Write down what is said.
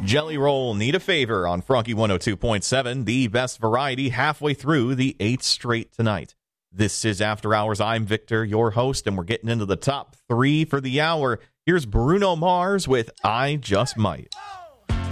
Jelly Roll Need a Favor on Froggy 102.7, the best variety halfway through the 8th straight tonight. This is After Hours. I'm Victor, your host, and we're getting into the top 3 for the hour. Here's Bruno Mars with I Just Might.